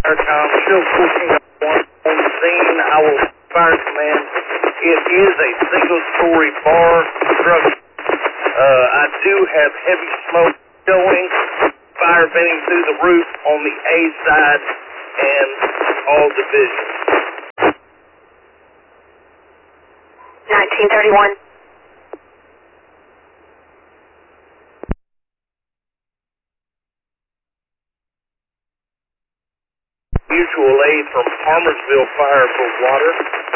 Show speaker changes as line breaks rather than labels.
Aircom, show 1401 on the scene. I will fire command. It is a single-story bar structure. I do have heavy smoke showing, fire venting through the roof on the A side and all divisions.
1931.
Mutual aid from Farmersville Fire for water.